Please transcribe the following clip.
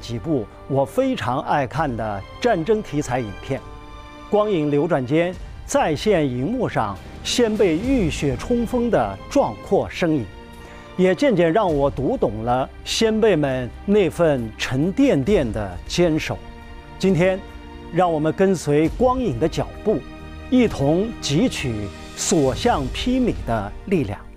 几部我非常爱看的战争题材影片，光影流转间，再现荧幕上先辈浴血冲锋的壮阔身影，也渐渐让我读懂了先辈们那份沉甸甸的坚守。今天，让我们跟随光影的脚步，一同汲取所向披靡的力量。